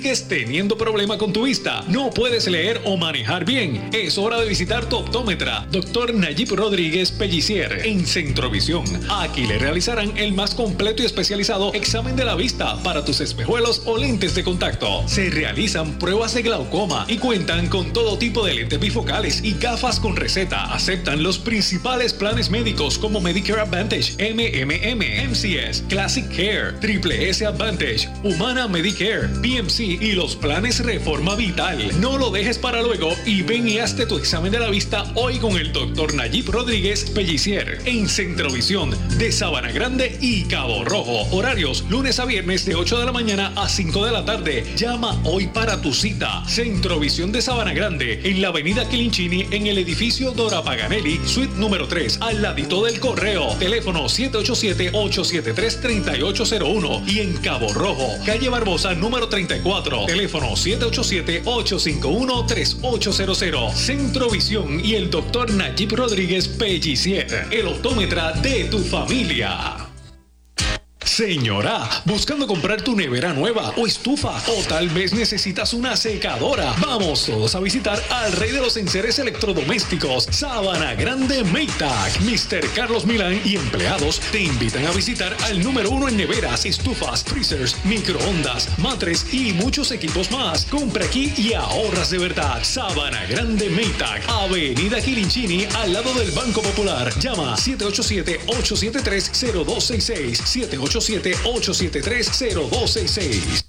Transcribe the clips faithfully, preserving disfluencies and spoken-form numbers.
¿Sigues teniendo problema con tu vista? ¿No puedes leer o manejar bien? Es hora de visitar tu optómetra, doctor Nayib Rodríguez Pellicier, en Centrovisión. Aquí le realizarán el más completo y especializado examen de la vista para tus espejuelos o lentes de contacto. Se realizan pruebas de glaucoma y cuentan con todo tipo de lentes bifocales y gafas con receta. Aceptan los principales planes médicos como Medicare Advantage, M M M, M C S, Classic Care, Triple S Advantage, Humana Medicare, P M C y los planes Reforma Vital. No lo dejes para luego y ven y hazte tu examen de la vista hoy con el doctor Nayib Rodríguez Pellicier en Centrovisión de Sabana Grande y Cabo Rojo. Horarios lunes a viernes de ocho de la mañana a cinco de la tarde. Llama hoy para tu cita. Centrovisión de Sabana Grande en la avenida Quilinchini en el edificio Dora Paganelli, suite número tres, al ladito del correo. Teléfono siete ocho siete, ocho siete tres, tres ocho cero uno y en Cabo Rojo, calle Barbosa número treinta y cuatro. Teléfono siete ocho siete, ocho cinco uno, tres ocho cero cero. Centrovisión y el doctor Nayib Rodríguez Pellicier, el optómetra de tu familia. Señora, buscando comprar tu nevera nueva o estufa, o tal vez necesitas una secadora. Vamos todos a visitar al rey de los enseres electrodomésticos, Sabana Grande Maytag. mister Carlos Milán y empleados te invitan a visitar al número uno en neveras, estufas, freezers, microondas, matres y muchos equipos más. Compra aquí y ahorras de verdad. Sabana Grande Maytag, avenida Quilinchini, al lado del Banco Popular. Llama siete ocho siete, ocho siete tres, cero dos seis seis, siete ocho siete, ocho siete tres, cero dos seis seis.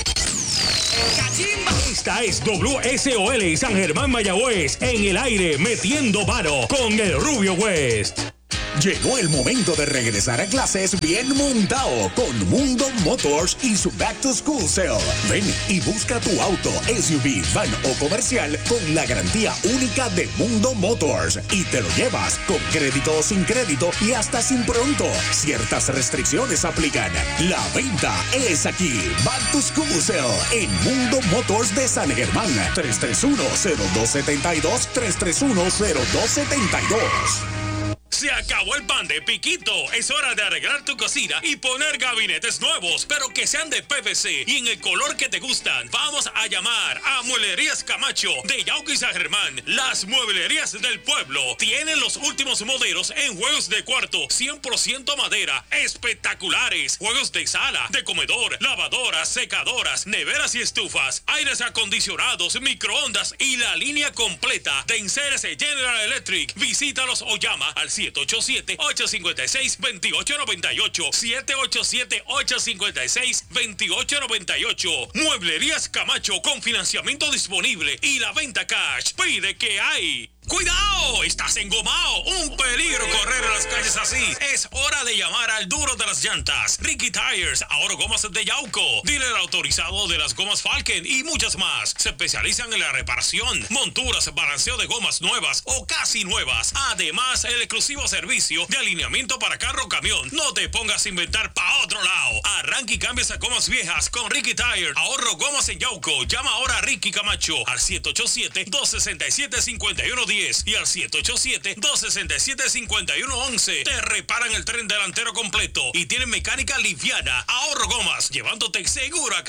Esta es W S O L San Germán Mayagüez en el aire metiendo mano con el Rubio West. Llegó el momento de regresar a clases bien montado con Mundo Motors y su Back to School Sale. Ven y busca tu auto, S U V, van o comercial con la garantía única de Mundo Motors y te lo llevas con crédito o sin crédito y hasta sin pronto. Ciertas restricciones aplican. La venta es aquí. Back to School Sale en Mundo Motors de San Germán. tres tres uno, cero dos siete dos, tres tres uno, cero dos siete dos. Se acabó el pan de piquito. Es hora de arreglar tu cocina y poner gabinetes nuevos, pero que sean de P V C y en el color que te gustan. Vamos a llamar a Mueblerías Camacho de Yauco y San Germán. Las mueblerías del pueblo tienen los últimos modelos en juegos de cuarto cien por ciento madera, espectaculares. Juegos de sala, de comedor, lavadoras, secadoras, neveras y estufas, aires acondicionados, microondas y la línea completa de enseres General Electric. Visítalos o llama al siete ocho siete, ocho cinco seis, dos ocho nueve ocho, siete ocho siete, ocho cinco seis, dos ocho nueve ocho. Mueblerías Camacho con financiamiento disponible y la venta cash. Pide que hay. ¡Cuidado! ¡Estás engomado! ¡Un peligro correr en las calles así! Es hora de llamar al duro de las llantas. Ricky Tires, ahora gomas de Yauco. Dealer autorizado de las gomas Falken y muchas más. Se especializan en la reparación, monturas, balanceo de gomas nuevas o casi nuevas. Además, el exclusivo servicio de alineamiento para carro o camión. No te pongas a inventar pa' otro lado. Arranca y cambia esas gomas viejas con Ricky Tires. Ahorro gomas en Yauco. Llama ahora a Ricky Camacho al siete ocho siete, dos seis siete, cinco uno uno cero y al siete ocho siete, dos seis siete, cinco uno uno uno. Te reparan el tren delantero completo y tienen mecánica liviana. Ahorro gomas, llevándote seguro a casa.